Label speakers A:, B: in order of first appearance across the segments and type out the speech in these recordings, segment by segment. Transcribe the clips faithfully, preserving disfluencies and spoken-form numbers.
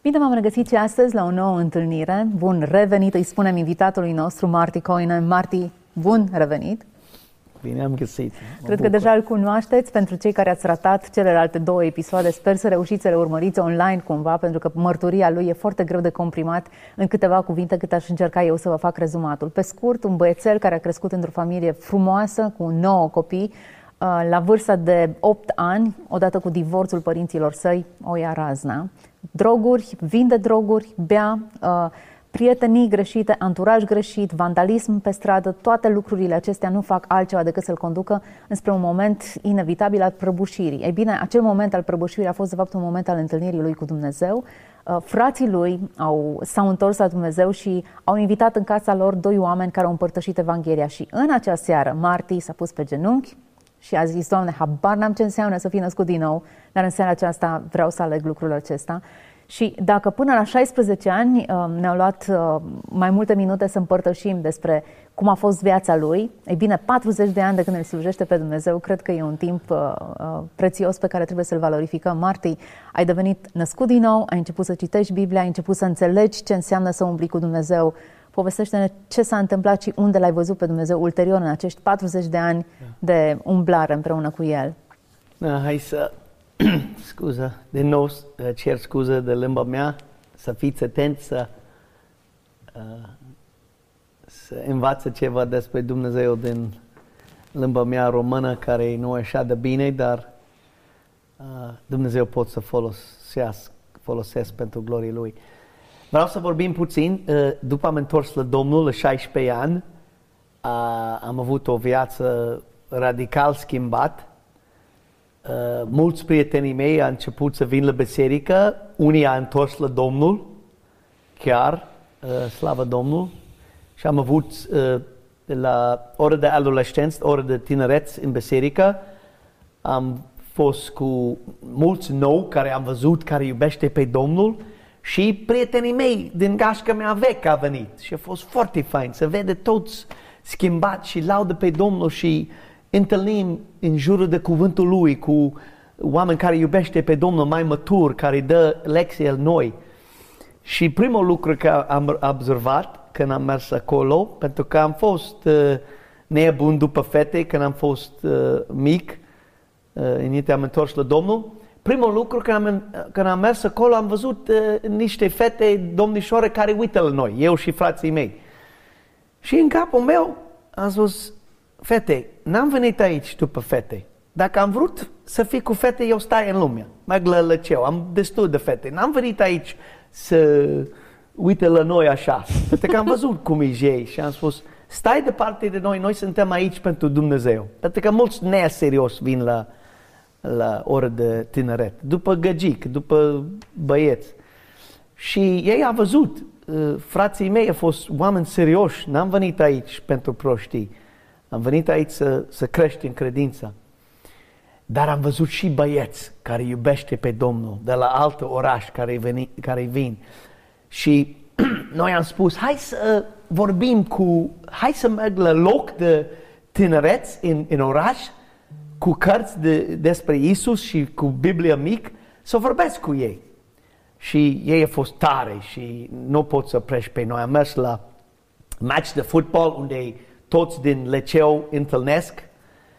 A: Bine v-am regăsit și astăzi la o nouă întâlnire. Bun revenit, îi spunem invitatului nostru, Marty Coinen. Marty, bun revenit!
B: Bine am găsit!
A: Cred că deja îl cunoașteți. Pentru cei care ați ratat celelalte două episoade, sper să reușiți să le urmăriți online cumva, pentru că mărturia lui e foarte greu de comprimat în câteva cuvinte, cât aș încerca eu să vă fac rezumatul. Pe scurt, un băiețel care a crescut într-o familie frumoasă, cu nouă copii, la vârsta de opt ani, odată cu divorțul părinților săi, o ia razna. Droguri, vinde droguri, bea, prietenii greșite, anturaj greșit, vandalism pe stradă, toate lucrurile acestea nu fac altceva decât să-l conducă înspre un moment inevitabil al prăbușirii. Ei bine, acel moment al prăbușirii a fost de fapt un moment al întâlnirii lui cu Dumnezeu. Frații lui au, s-au întors la Dumnezeu și au invitat în casa lor doi oameni care au împărtășit Evanghelia. Și în acea seară, Marty s-a pus pe genunchi și a zis: Doamne, habar n-am ce înseamnă să fii născut din nou, dar în seara aceasta vreau să aleg lucrul acesta. Și dacă până la șaisprezece ani ne-au luat mai multe minute să împărtășim despre cum a fost viața lui, ei bine, patruzeci de ani de când îl slujește pe Dumnezeu, cred că e un timp prețios pe care trebuie să-l valorificăm. Marty, ai devenit născut din nou, ai început să citești Biblia, ai început să înțelegi ce înseamnă să umbli cu Dumnezeu. Povestește-ne ce s-a întâmplat și unde l-ai văzut pe Dumnezeu ulterior în acești patruzeci de ani de umblare împreună cu El.
B: Da, hai să... Scuză, din nou cer scuză de limba mea, să fiți atenți să, uh, să învață ceva despre Dumnezeu din limba mea română, care nu e așa de bine, dar uh, Dumnezeu pot să folosesc, folosesc pentru gloria Lui. Vreau să vorbim puțin, uh, după am întors la Domnul la șaisprezece ani, uh, am avut o viață radical schimbat. Uh, mulți prietenii mei au început să vin la biserică, unii au întors la Domnul, chiar, uh, slavă Domnul, și am avut uh, la ora de adolescență, ora de tineret în biserică, am fost cu mulți nou care am văzut care iubește pe Domnul și prietenii mei din gașca mea veche a venit și a fost foarte fain să vede toți schimbați și laudă pe Domnul și întâlnim în jurul de cuvântul Lui cu oameni care iubește pe Domnul mai matur, care dă lecții noi. Și primul lucru care am observat când am mers acolo, pentru că am fost uh, nebun după fete când am fost uh, mic, uh, înainte am întors la Domnul, primul lucru când am, când am mers acolo am văzut uh, niște fete domnișoare care uită la noi, eu și frații mei. Și în capul meu am spus: fete, n-am venit aici după fete. Dacă am vrut să fii cu fete, eu stai în lume. Merg la liceu, am destul de fete. N-am venit aici să uite la noi așa. Pentru că am văzut cum e ei și am spus: stai departe de noi, noi suntem aici pentru Dumnezeu. Pentru că mulți neserios vin la, la ora de tineret. După găgic, după băieți. Și ei au văzut, frații mei au fost oameni serioși. N-am venit aici pentru prostii. Am venit aici să, să crești în credință. Dar am văzut și băieți care iubește pe Domnul de la alte oraș care, veni, care vin. Și noi am spus: hai să vorbim cu, hai să merg la loc de tinereți în, în oraș cu cărți de, despre Isus și cu Biblia mic, să vorbesc cu ei. Și ei au fost tare și nu pot să oprești pe noi. Am mers la match de fotbal unde toți din liceu întâlnesc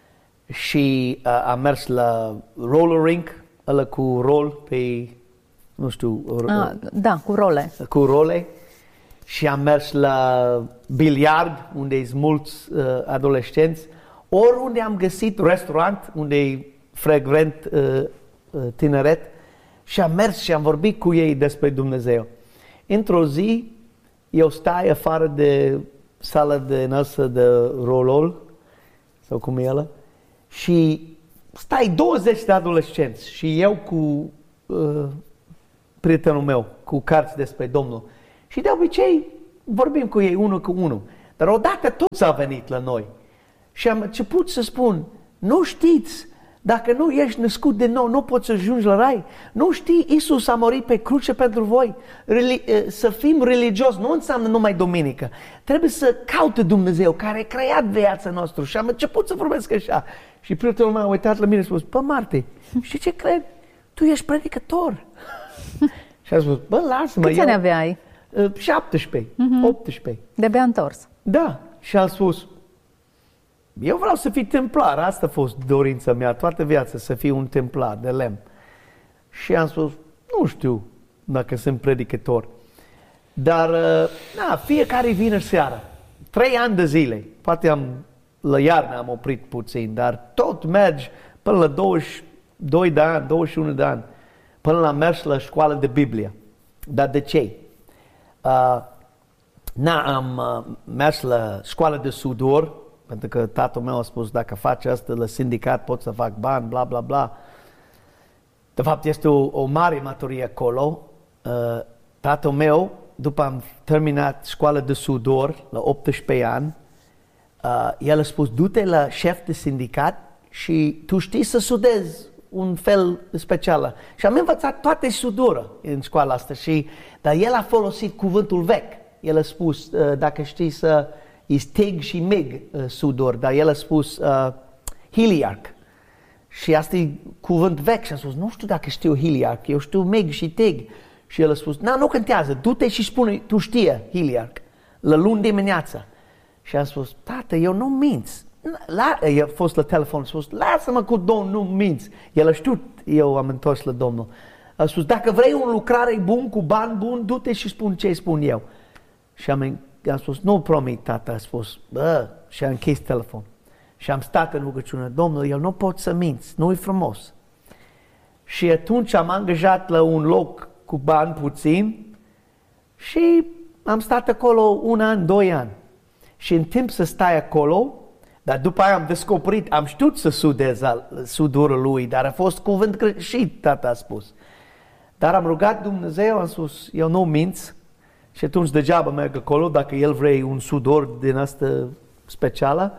B: și uh, am mers la roller rink, ăla cu rol pe, nu știu...
A: Ah, da, cu role.
B: Cu role. Și am mers la biliard, unde sunt mulți uh, adolescenți. Oriunde am găsit restaurant, unde e frecvent uh, uh, tineret. Și am mers și am vorbit cu ei despre Dumnezeu. Într-o zi, eu stai afară de sala de noastră de rolol, sau cum e ăla, și stai douăzeci de adolescenți și eu cu uh, prietenul meu, cu cărți despre Domnul. Și de obicei vorbim cu ei unul cu unul. Dar odată toți au venit la noi și am început să spun: nu știți, dacă nu ești născut de nou, nu poți să ajungi la rai. Nu știi, Iisus a murit pe cruce pentru voi. Reli- să fim religios nu înseamnă numai duminică. Trebuie să caute Dumnezeu care a creat viața noastră. Și am început să vorbesc așa. Și prietenul meu a uitat la mine și a spus: pă, Marty, știi ce cred? Tu ești predicător. Și a spus, bă, lasă-mă.
A: Câți ani aveai?
B: șaptesprezece, uh-huh. optsprezece.
A: De-abia întors.
B: Da. Și a spus, eu vreau să fii templar. Asta a fost dorința mea toată viața, să fiu un templar de lemn. Și am spus, nu știu dacă sunt predicător. Dar, na, fiecare vineri seara, trei ani de zile, poate am, la iarnă am oprit puțin, dar tot mergi până la douăzeci și doi de ani, douăzeci și unu de ani, până la mers la școală de Biblie. Dar de ce? Uh, na, am uh, mers la școală de sudor, pentru că tatăl meu a spus, dacă faci asta la sindicat, pot să fac bani, bla, bla, bla. De fapt, este o, o mare maturie acolo. Uh, tatăl meu, după am terminat școala de sudor, la optsprezece ani, uh, el a spus, du-te la șef de sindicat și tu știi să sudezi un fel special. Și am învățat toate sudură în școala asta, și, dar el a folosit cuvântul vechi. El a spus, uh, dacă știi să istig și mig uh, sudor, dar el a spus uh, hiliarc. Și asta e cuvânt vechi și am spus, nu știu dacă știu hiliarc, eu știu mig și tig. Și el a spus, na, nu contează, du-te și spune, tu știe hiliarc, la luni dimineața. Și am spus, tată, eu nu minți. La, el a fost la telefon, a spus, lasă-mă cu Domnul, nu minți. El a știut, eu am întors la Domnul. A spus, dacă vrei un lucrare bun, cu bani bun, du-te și spun ce spun eu. Și am, am spus, nu promit, tată, a spus, bă, și am închis telefon. Și am stat în rugăciune, Domnul, eu nu pot să minți, nu-i frumos. Și atunci am angajat la un loc cu bani puțin și am stat acolo un an, doi ani. Și în timp să stai acolo, dar după aia am descoperit, am știut să sudez sudurul lui, dar a fost cuvânt greșit, tata a spus. Dar am rugat Dumnezeu, am spus, eu nu minț, și atunci degeaba merg acolo, dacă el vrei un sudor din asta specială.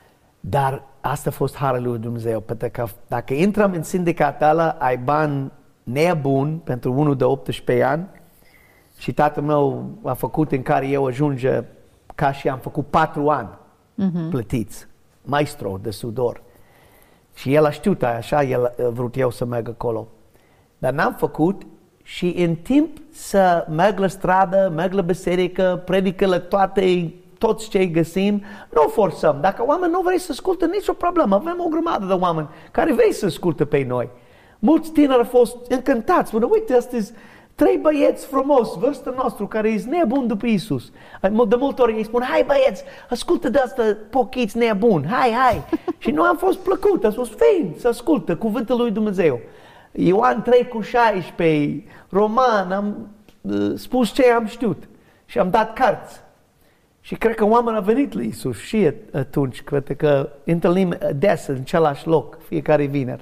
B: Dar asta a fost harul lui Dumnezeu, pentru că dacă intrăm în sindicatul ăla, ai bani nebun pentru unul de optsprezece ani, și tatăl meu a făcut în care eu ajunge ca și am făcut patru ani uh-huh. plătiți, maestro de sudor. Și el a știut așa, el a vrut eu să merg acolo. Dar n-am făcut, și în timp să merg la stradă, merg la biserică, predică la toate, toți cei găsim, nu forțăm. Dacă oameni nu vrei să ascultă, nicio problemă. Avem o grămadă de oameni care vrei să ascultă pe noi. Mulți tineri au fost încântați. Spune, uite, astăzi trei băieți frumos, vârsta noastră, care e nebun după Iisus. De multe ori ei spun, hai băieți, ascultă de asta pochiți nebun, hai, hai. Și noi am fost plăcut, am fost fain să ascultă cuvântul lui Dumnezeu. Ioan trei cu șaisprezece, Roman, am uh, spus ce am știut și am dat cărți. Și cred că oamenii au venit la Iisus și atunci, cred că întâlnim des în același loc, fiecare vineri.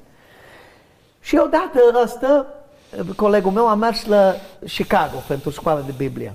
B: Și odată ăsta, colegul meu a mers la Chicago pentru școala de Biblie.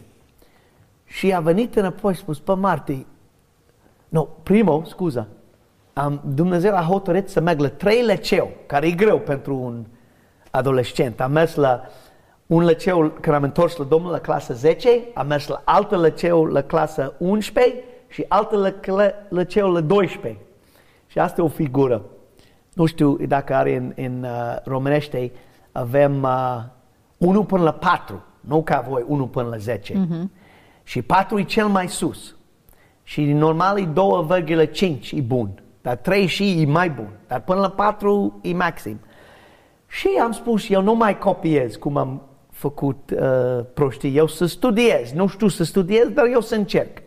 B: Și a venit înapoi și a spus, pe Marti, nu, primul, scuza, am, Dumnezeu a hotărât să merg la trei liceu, care e greu pentru un adolescent. Am mers la un liceu, când am întors la Domnul, la clasa zece, am mers la altă liceu, la clasa unsprezece și altă liceu la doisprezece. Și asta e o figură. Nu știu dacă are în, în uh, românește, avem uh, unu până la patru, nu ca voi, unu până la zece. Uh-huh. Și patru e cel mai sus. Și normal e doi virgulă cinci, e bun. Dar trei și e mai bun. Dar până la patru e maxim. Și am spus, eu nu mai copiez cum am făcut uh, prostii. Eu să studiez. Nu știu să studiez, dar eu să încerc.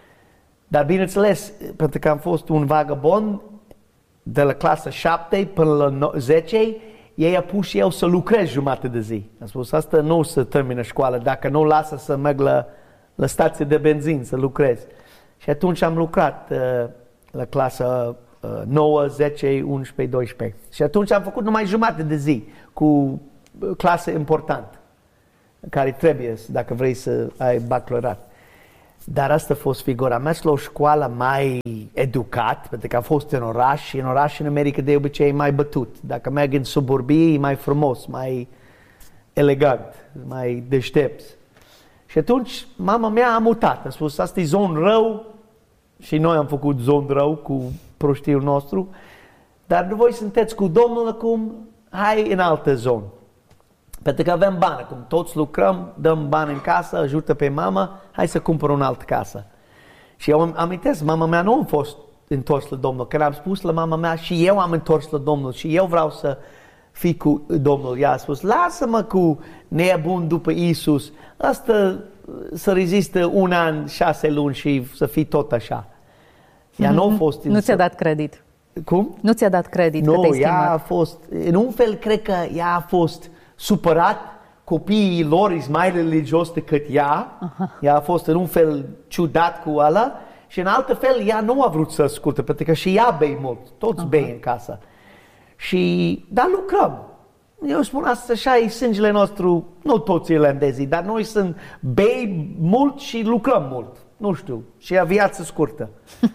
B: Dar bineînțeles, pentru că am fost un vagabond, de la clasa șapte până la zece, ei a pus eu să lucrez jumătate de zi. Am spus, asta nu o să termină școala, dacă nu lasă să merg la, la stație de benzin să lucrez. Și atunci am lucrat uh, la clasa uh, nouă, zece, unsprezece, doisprezece. Și atunci am făcut numai jumătate de zi cu clase importante, care trebuie dacă vrei să ai bacalaureat. Dar asta a fost figura. Am mers la o școală mai educat, pentru că am fost în oraș și în oraș în America de obicei e mai bătut. Dacă merg în suburbii e mai frumos, mai elegant, mai deștept. Și atunci mama mea a mutat, a spus, asta e zon rău și noi am făcut zon rău cu prostiul nostru, dar voi sunteți cu Domnul acum, hai în altă zonă. Pentru că avem bani, acum toți lucrăm, dăm bani în casă, ajută pe mama, hai să cumpăr o altă casă. Și eu îmi amintesc, mama mea nu a fost întors la Domnul. Când am spus la mama mea și eu am întors la Domnul și eu vreau să fii cu Domnul, ea a spus, lasă-mă cu nebun după Iisus, asta să rezistă un an, șase luni și să fii tot așa. Ea mm-hmm. nu a fost...
A: Nu ți-a dat credit.
B: Cum?
A: Nu ți-a dat credit
B: nu,
A: că te-ai
B: ea
A: schimbat.
B: a fost, în un fel cred că ea a fost supărat, copiii lor sunt mai religios decât ea, aha. Ea a fost în un fel ciudat cu ăla și în altă fel ea nu a vrut să asculte, pentru că și ea bei mult, toți aha. bei în casă. Și, dar lucrăm. Eu spun asta, așa e sângele nostru, nu toți irlandezii, dar noi sunt bei mult și lucrăm mult, nu știu, și a viață scurtă.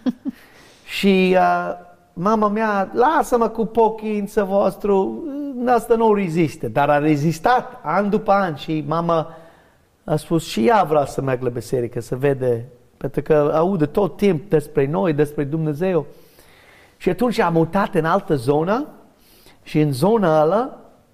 B: Și uh, mama mea, lasă-mă cu pochința vostru, asta nu rezistă, dar a rezistat an după an și mama a spus și ea vrea să meargă la biserică, să vede, pentru că aude tot timp despre noi, despre Dumnezeu. Și atunci am mutat în altă zonă și în zona ala,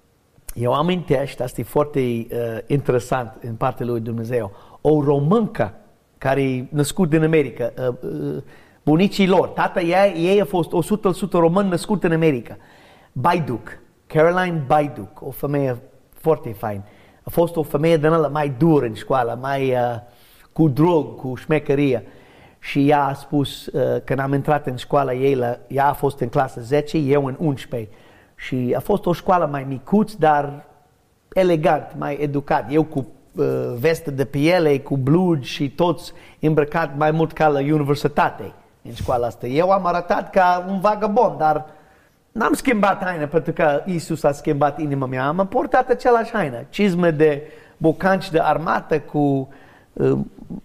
B: eu amintești, asta e foarte uh, interesant în partea lui Dumnezeu, o româncă care e născut din America, uh, uh, bunicii lor, tata ei, ei a fost o sută la sută român născut în America. Baiduc, Caroline Baiduc, o femeie foarte fain. A fost o femeie din ăla mai dură în școală, mai uh, cu drog, cu șmecherie. Și ea a spus, uh, când am intrat în școala ei, la, ea a fost în clasă zece, eu în unsprezece. Și a fost o școală mai micuț, dar elegant, mai educat. Eu cu uh, vestă de piele, cu blugi și toți îmbrăcat mai mult ca la universitate în școala asta. Eu am arătat ca un vagabond, dar n-am schimbat haină pentru că Iisus a schimbat inima mea. Am portat același haină, cizme de bocanci de armată cu uh,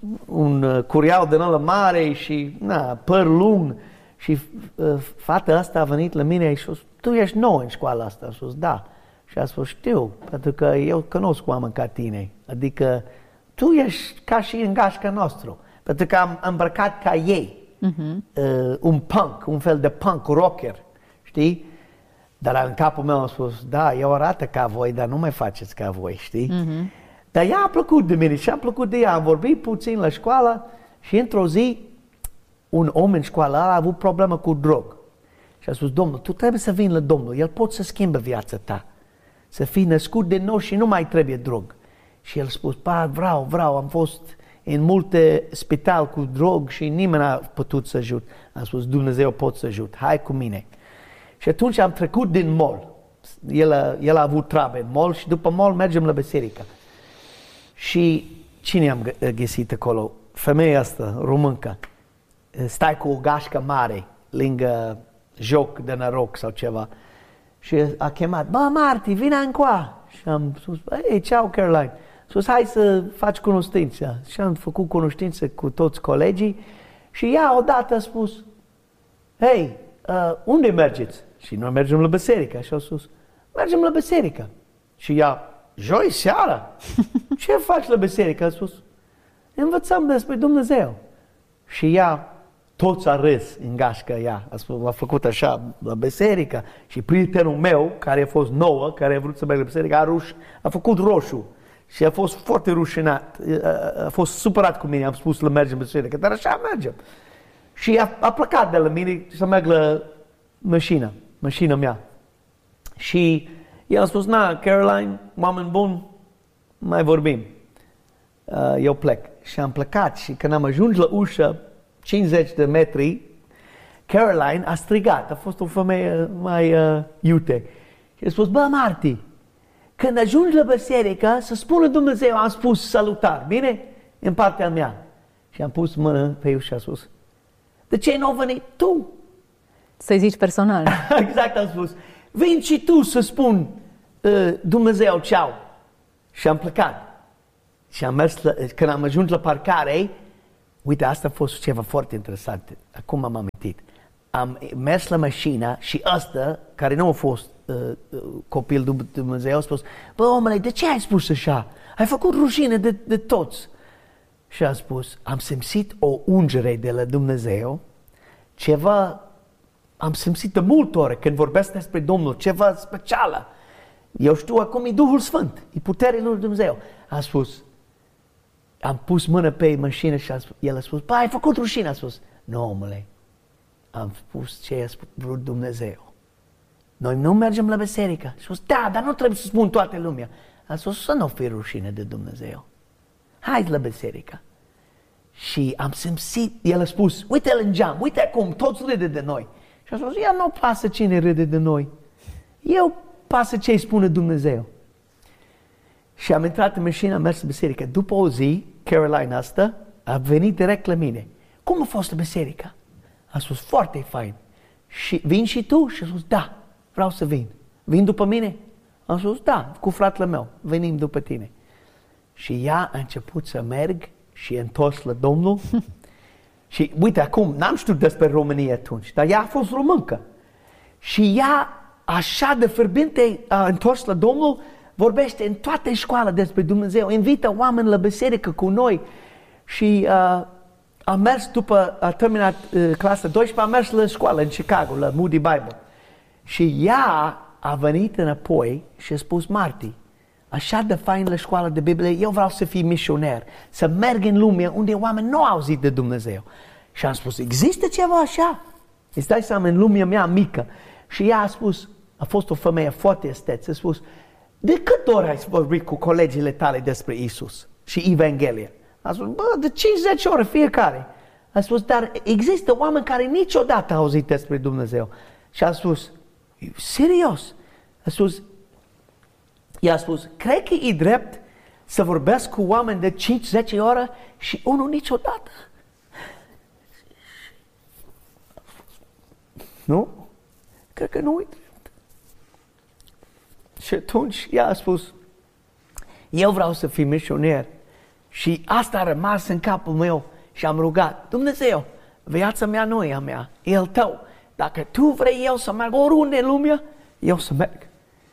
B: un uh, curiau din ăla mare și na, păr lung. Și uh, fata asta a venit la mine și a spus, tu ești nou în școala asta? A spus, da. Și a spus, știu, pentru că eu cunosc oameni ca tine. Adică tu ești ca și în gașca nostru. Pentru că am îmbrăcat ca ei. Uh-huh. Uh, un punk, un fel de punk rocker, știi? Dar în capul meu am spus, da, eu arată ca voi, dar nu mai faceți ca voi, știi? Uh-huh. Dar ea a plăcut de mine și am plăcut de ea. Am vorbit puțin la școală și într-o zi un om în școală a avut problemă cu drog. Și a spus, Domnul, tu trebuie să vii la Domnul, El poate să schimbe viața ta. Să fii născut de nou și nu mai trebuie drog. Și el a spus, pa, vreau, vreau, am fost în multe spital cu drog și nimeni n-a putut să ajut. Am spus, Dumnezeu pot să ajut, hai cu mine. Și atunci am trecut din mall. El a, el a avut treabă în mall și după mall mergem la biserică. Și cine am găsit acolo? Femeia asta, româncă. Stai cu o gașcă mare lângă joc de noroc sau ceva. Și a chemat, bă, Marti, vine încoa. Și am spus, ei, ceau, Caroline. Spus, hai să faci cunoștință. Și am făcut cunoștință cu toți colegii și ea odată a spus, hei, uh, unde mergeți? Și noi mergem la biserică. Și au spus, mergem la biserică. Și ea, joi seara? Ce faci la biserică? A spus, învățăm despre Dumnezeu. Și ea, toți a râs în gașcă ea. A spus, a făcut așa la biserică. Și prietenul meu, care a fost nouă, care a vrut să meargă la biserică, a, ruș, a făcut roșu. Și a fost foarte rușinat. A, a fost supărat cu mine. Am spus să mergem la biserică. Dar așa mergem. Și a, a plecat de la mine să merg la mașină. Mașina mea. Și el a spus, na, Caroline, oameni buni, mai vorbim. Uh, eu plec. Și am plecat și când am ajuns la ușă, cincizeci de metri, Caroline a strigat. A fost o femeie mai uh, iute. Și a spus, bă, Marti, când ajungi la biserică, să spună Dumnezeu, am spus salutar, bine? În partea mea. Și am pus mână pe ușă și a spus, de ce nu ai venit tu?
A: Să-i zici personal.
B: Exact, am spus. Vin și tu să spun uh, Dumnezeu, ceau. Și am plecat. Și am mers la, când am ajuns la parcare, uite, asta a fost ceva foarte interesant. Acum am amintit. Am mers la mașină și ăsta, care nu a fost uh, copil de Dumnezeu, a spus, bă, omule, de ce ai spus așa? Ai făcut rușine de, de toți. Și a spus, am simțit o ungere de la Dumnezeu, ceva, am simțit de multe ori când vorbesc despre Domnul, ceva specială. Eu știu acum e Duhul Sfânt, e puterea lui Dumnezeu. A spus, am pus mână pe mașină și a spus, el a spus, ba, ai făcut rușine, a spus, nu, omule, am spus ce a vrut Dumnezeu. Noi nu mergem la biserică. A spus, da, dar nu trebuie să spun toată lumea. A spus, să nu fii rușine de Dumnezeu. Hai la biserică. Și am simțit, el a spus, uite-l în geam, uite acum, toți râde de noi. Și a spus, ea nu pasă cine râde de noi. Eu pasă ce îi spune Dumnezeu. Și am intrat în mașină, am mers la biserică. După o zi, Caroline asta a venit direct la mine. Cum a fost la biserică? A spus, foarte fain. Și vin și tu? Și a spus, da, vreau să vin. Vin după mine? Am spus, da, cu fratele meu, venim după tine. Și ea a început să merg și e întors la Domnul. Și uite, acum, n-am știut despre România atunci, dar ea a fost româncă. Și ea, așa de fierbinte, a întors la Domnul, vorbește în toată școala despre Dumnezeu, invită oameni la biserică cu noi. Și uh, a mers după, a terminat uh, clasa doisprezece, a mers la școală în Chicago, la Moody Bible. Și ea a venit înapoi și a spus, Marti, așa de fain la școală de Biblie, eu vreau să fiu misionar, să merg în lume unde oameni nu au auzit de Dumnezeu. Și am spus, există ceva așa? Îți dai seama, în lumea mea mică. Și ea a spus, a fost o femeie foarte esteță, a spus, de câte ori ai vorbit cu colegile tale despre Isus și Evanghelia? A spus, bă, de cincizeci ore fiecare. A spus, dar există oameni care niciodată au auzit despre Dumnezeu. Și a spus, serios? A spus, i-a spus, cred că e drept să vorbesc cu oameni de cinci zece ore și unul niciodată. Nu? Cred că nu e drept. Și atunci ea a spus, eu vreau să fiu misionar. Și asta a rămas în capul meu și am rugat, Dumnezeu, viața mea nu e a mea, e al tău. Dacă tu vrei eu să merg oriunde în lume, eu să merg.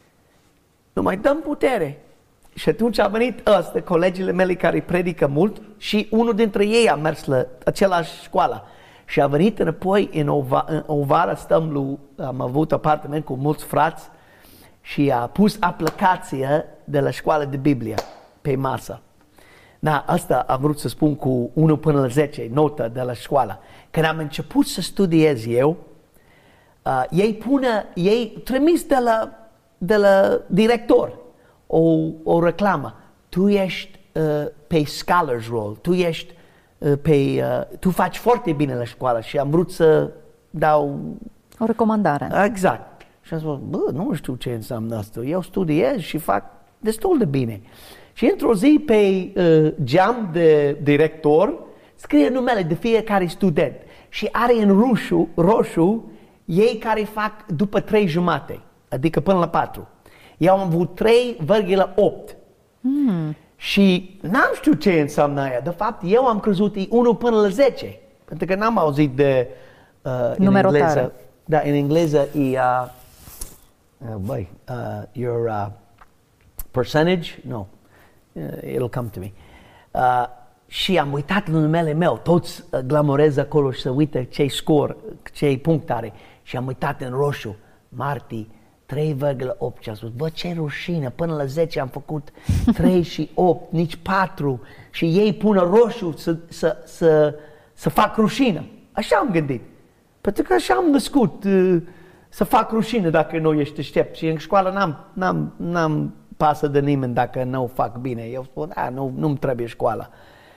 B: Nu mai dăm putere. Și atunci a venit ăsta, colegile mele care predică mult și unul dintre ei a mers la același școală. Și a venit înapoi în o, va, în o vară, stăm lu, am avut apartament cu mulți frați și a pus aplicația de la școală de Biblie pe masă. Da, asta am vrut să spun cu unu până la zece, notă de la școală. Când am început să studiez eu, uh, ei pune, ei trimis de la, de la director o, o reclamă. Tu ești uh, pe scholars roll, tu ești uh, pe, uh, tu faci foarte bine la școală și am vrut să dau
A: o recomandare.
B: Exact. Și am spus, bă, nu știu ce înseamnă asta. Eu studiez și fac destul de bine. Și într-o zi pe uh, geam de director scrie numele de fiecare student și are în roșu, roșu ei care fac după trei jumate, adică până la patru. Eu am avut trei virgulă opt mm. și n-am știut ce înseamnă aia. De fapt, eu am crezut e unu până la zece, pentru că n-am auzit de uh, în engleză. Da, în engleză e uh, uh, băi, uh, your uh, percentage? No. Uh, it'll come to me. Uh, și am uitat la numele meu, toți uh, glamorez acolo și să uită ce-i scor, ce-i punct are. Și am uitat în roșu, Marti, trei virgulă opt. Și am spus, bă, ce rușine, până la zece am făcut trei și opt, nici patru. Și ei pună roșu să, să, să, să fac rușină. Așa am gândit. Pentru că așa am născut, uh, să fac rușine dacă nu ești deștept. Și în școală n-am, n-am, n-am pasă de nimeni dacă nu o fac bine. Eu spun, da, nu, nu-mi trebuie școala.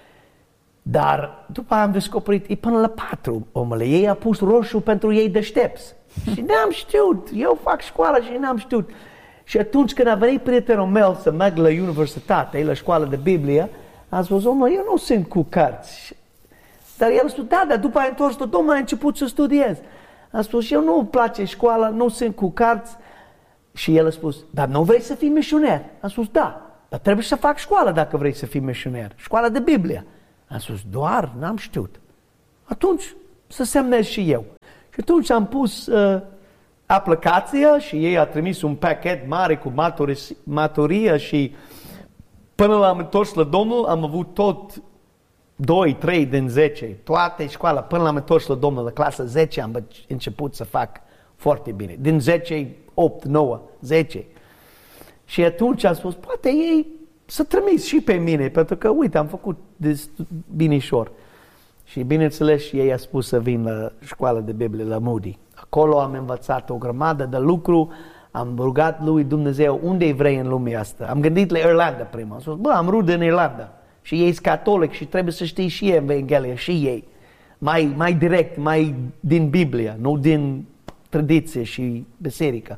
B: Dar după aia am descoperit, e până la patru, omule. Ei a pus roșu pentru ei deștepți. Și n-am știut. Eu fac școala și n-am știut. Și atunci când a venit prietenul meu să merg la universitate, la școală de Biblie, a spus, omule, eu nu sunt cu cărți. Dar el a spus, da, dar după aia întors tot, domnule, a început să studiez. A spus, eu nu-mi place școala, nu sunt cu cărți. Și el a spus, dar nu vrei să fii misionar? Am spus, da, dar trebuie să fac școală dacă vrei să fii misionar. Școala de Biblie. Am spus, doar, n-am știut. Atunci să semnez și eu. Și atunci am pus uh, aplicația și ei a trimis un pachet mare cu maturi- maturie și până l-am întors la Domnul am avut tot doi, trei din zece, toate școala, până l-am întors la Domnul, la clasa zece am început să fac foarte bine. Din zece, opt, nouă, zece. Și atunci am spus, poate ei să trimis și pe mine, pentru că, uite, am făcut binișor. Și bineînțeles, ei a spus să vin la școala de Biblie, la Moody. Acolo am învățat o grămadă de lucru, am rugat lui Dumnezeu, unde vrei în lumea asta? Am gândit la Irlanda prima, am spus, bă, am rude în Irlanda și ei sunt catolic și trebuie să știi și ei Evanghelia, și ei. Mai, mai direct, mai din Biblie, nu din tradiție și biserică.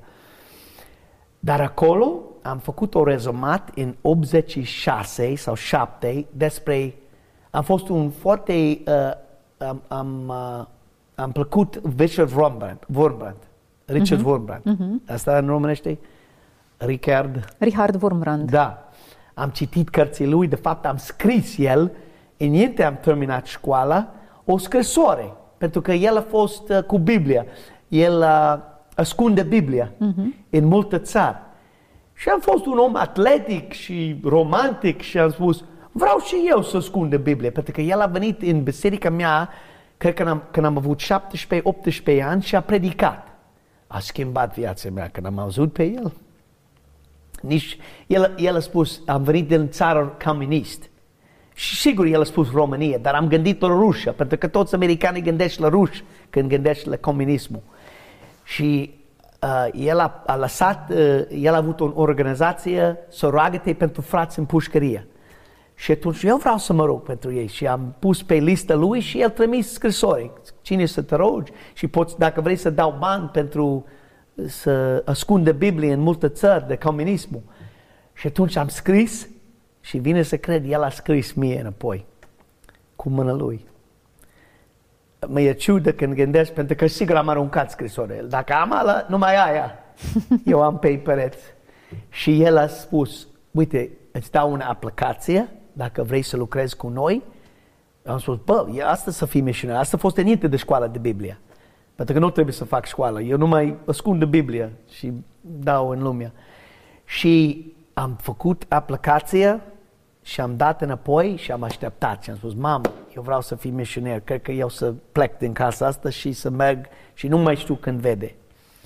B: Dar acolo am făcut o rezumat în optzeci și șase sau șapte despre, am fost un foarte, uh, am, am, uh, am plăcut Richard Wurmbrand, Wurmbrand, Richard uh-huh. Wurmbrand. Uh-huh. Asta în românește? Richard?
A: Richard Wurmbrand.
B: Da. Am citit cărțile lui, de fapt am scris el, înainte am terminat școala, o scrisoare, pentru că el a fost uh, cu Biblia. El uh, ascunde Biblia uh-huh. în multe țări. Și am fost un om atletic și romantic și am spus, vreau și eu să ascunde Biblia, pentru că el a venit în biserica mea, cred că am, când am avut șaptesprezece optsprezece ani și a predicat. A schimbat viața mea când am auzit pe el. Nici, el, el a spus, am venit din țară comunist. Și sigur, el a spus România, dar am gândit la Rusia, pentru că toți americanii gândesc la ruși când gândesc la comunismul. Și uh, el a, a lăsat, uh, el a avut o organizație să roagă-te pentru frați în pușcărie. Și atunci eu vreau să mă rog pentru ei și am pus pe lista lui și el trimis scrisori. Cine să te rogi și poți, dacă vrei să dau bani pentru să ascunde Biblia în multe țări de comunismul. Și atunci am scris și vine să cred, el a scris mie înapoi cu mâna lui. Mă e ciudă când gândesc, pentru că sigur am aruncat scrisorile. Dacă am ala, numai aia. Eu am pe pereți. Și el a spus, uite, îți dau una aplicație, dacă vrei să lucrezi cu noi. Am spus, bă, e asta să fii misionar. Asta a fost înainte de școala de Biblie. Pentru că nu trebuie să fac școală. Eu numai ascund Biblia și dau în lumea. Și am făcut aplicația și am dat înapoi și am așteptat. Și am spus, mamă, eu vreau să fiu misionar. Cred că eu să plec din casa asta și să merg și nu mai știu când vede.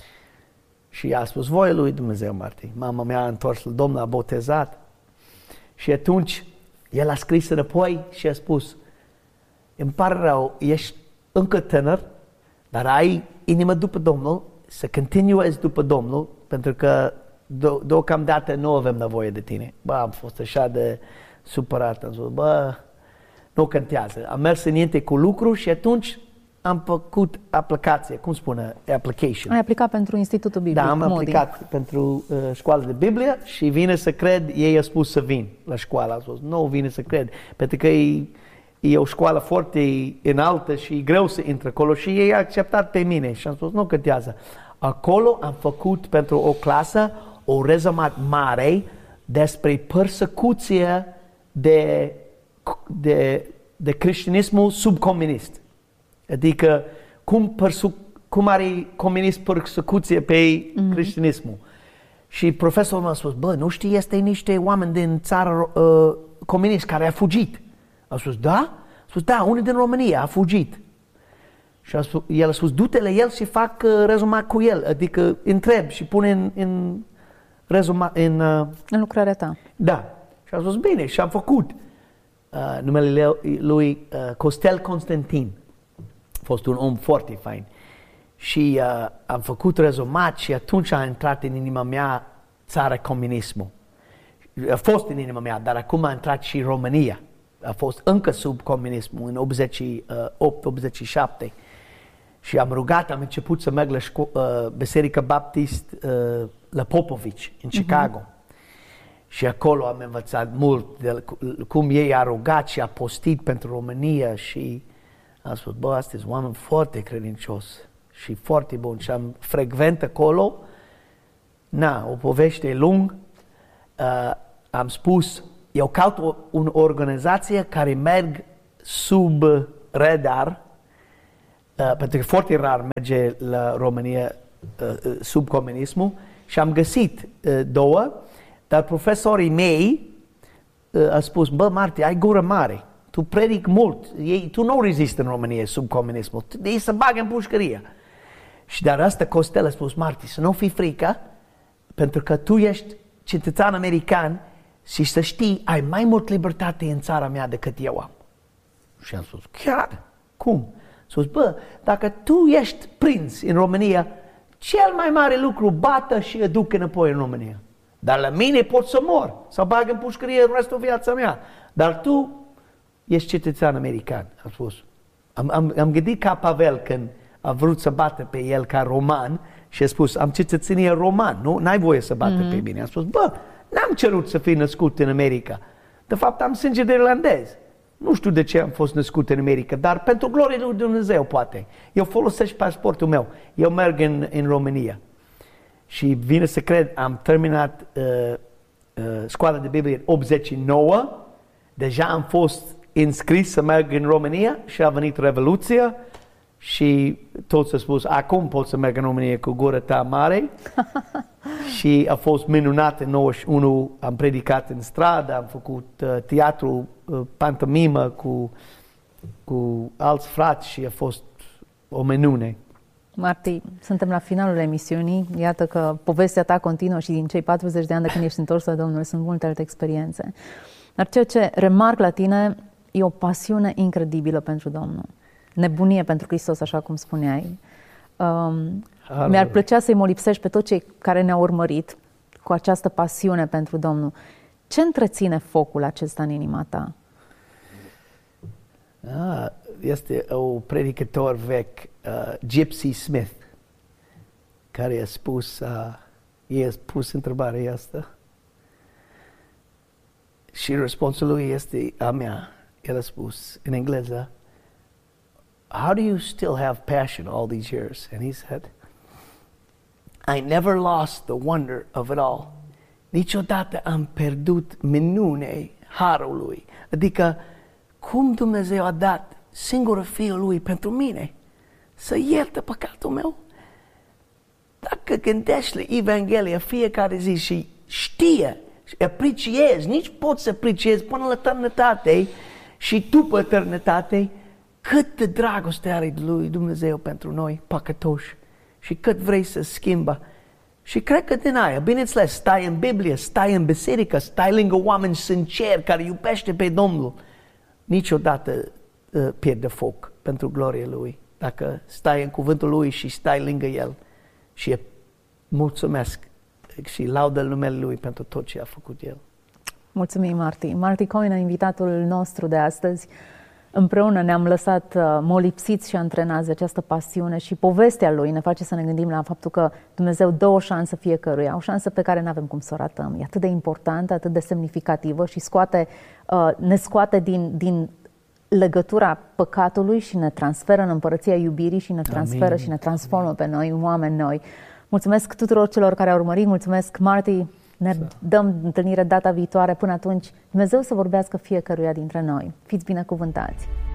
B: Și a spus, voia lui Dumnezeu, Martin. Mama mea a întors la Domnul, a botezat. Și atunci el a scris înapoi și a spus, îmi pare rău, ești încă tânăr, dar ai inimă după Domnul, să continuezi după Domnul, pentru că do- deocamdată nu avem nevoie de tine. Bă, am fost așa de supărat, am zis, bă, nu contează. Am mers înainte cu lucru și atunci am făcut aplicație, cum spune, application.
A: Ai aplicat pentru Institutul Biblic.
B: Da, am
A: Moody.
B: aplicat pentru uh, școala de Biblie și vine să cred, ei a spus să vin la școală. A spus, nu vine să cred, pentru că e, e o școală foarte înaltă și e greu să intre acolo și ei au acceptat pe mine și am spus, nu contează. Acolo am făcut pentru o clasă o rezumat mare despre persecuția de, de, de creștinismul subcomunist. Adică cum, persu- cum are comunist persecuție pe mm-hmm. creștinismul. Și profesorul m-a spus, bă, nu știi, este niște oameni din țară uh, comunist care a fugit. A spus, da? A spus, da, unul din România a fugit. Și a spus, el a spus, du-te la el și fac uh, rezumat cu el. Adică întreb și pune în, în rezumat, în... Uh,
A: în lucrarea ta.
B: Da. Și a spus, bine, și am făcut. Uh, numele lui uh, Costel Constantin. A fost un om foarte fain. Și uh, am făcut rezumat și atunci a intrat în inima mea țara comunismul. A fost în inima mea, dar acum a intrat și România. A fost încă sub comunismul în optzeci și opt optzeci și șapte. Și am rugat, am început să merg la șco- uh, Biserica Baptist uh, la Popovici, în Chicago. Uh-huh. Și acolo am învățat mult de cum ei a rugat și a postit pentru România și am spus, bă, astea sunt oameni foarte credincios și foarte buni. Și am frecvent acolo, na, o poveste lung, uh, am spus, eu caut o, o organizație care merg sub radar, uh, pentru că foarte rar merge la România uh, sub comunismul, și am găsit uh, două, dar profesorii mei uh, au spus, bă, Marti, ai gură mare, tu predic mult, ei, tu nu rezisti în România sub comunismul, ei se bagă în pușcărie. Și dar asta Costel a spus, Marti, să nu fii frică, pentru că tu ești cetățean american și să știi, ai mai mult libertate în țara mea decât eu am. Și am spus, chiar? Cum? S-a spus, bă, dacă tu ești prins în România, cel mai mare lucru, bată și duc înapoi în România. Dar la mine pot să mor, să bag în pușcărie restul viața mea. Dar tu ești cetățean american, am spus. Am, am, am gândit ca Pavel când a vrut să bată pe el ca roman și a spus, am cetățenie roman, nu? N-ai voie să bată mm-hmm. pe mine. Am spus, bă, n-am cerut să fiu născut în America. De fapt, am sânge de irlandez. Nu știu de ce am fost născut în America, dar pentru gloria lui Dumnezeu, poate. Eu folosesc pasportul meu. Eu merg în, în România. Și vine să cred, am terminat uh, uh, școala de Biblie în optzeci și nouă. Deja am fost înscris să merg în România și a venit Revoluția. Și toți au spus, acum pot să merg în România cu gura ta mare. Și a fost minunat în nouăzeci și unu, am predicat în stradă, am făcut uh, teatru, uh, pantomimă cu, cu alți frați și a fost o minune.
A: Marti, suntem la finalul emisiunii. Iată că povestea ta continuă și din cei patruzeci de ani de când ești întors la Domnul sunt multe alte experiențe. Dar ceea ce remarc la tine e o pasiune incredibilă pentru Domnul. Nebunie pentru Hristos, așa cum spuneai. Um, mi-ar plăcea să-i molipsești pe toți cei care ne-au urmărit cu această pasiune pentru Domnul. Ce întreține focul acesta în inima ta?
B: Ah, este o predicator vechi, uh, Gypsy Smith, care a spus, uh, i a spus întrebarea asta și răspunsul lui este a mea. El a spus în engleză, how do you still have passion all these years? And he said, I never lost the wonder of it all. Niciodată am pierdut minunea harului. Adică, cum Dumnezeu a dat singurul Fiul Lui pentru mine să ierte păcatul meu. Dacă gândești la Evanghelia fiecare zi și știe, apreciezi, nici poți să apreciezi până la eternitatea și după eternitate, cât de dragoste are lui Dumnezeu pentru noi, păcătoși, și cât vrei să schimbă. Și cred că din aia, bineînțeles, stai în Biblie, stai în biserică, stai lângă oameni sinceri care iubește pe Domnul, niciodată uh, pierde foc pentru gloria Lui. Dacă stai în cuvântul Lui și stai lângă El și mulțumesc și laudă numele Lui pentru tot ce a făcut El.
A: Mulțumim, Marti. Marti Coina, invitatul nostru de astăzi. Împreună ne-am lăsat uh, molipsiți și antrenați de această pasiune și povestea lui ne face să ne gândim la faptul că Dumnezeu dă o șansă fiecăruia, o șansă pe care nu avem cum să o ratăm. E atât de importantă, atât de semnificativă și scoate, uh, ne scoate din, din legătura păcatului și ne transferă în împărăția iubirii și ne transferă Amin. Și ne transformă pe noi, în oameni noi. Mulțumesc tuturor celor care au urmărit, mulțumesc, Marti. Ne dăm întâlnire data viitoare. Până atunci, Dumnezeu să vorbească fiecăruia dintre noi. Fiți binecuvântați!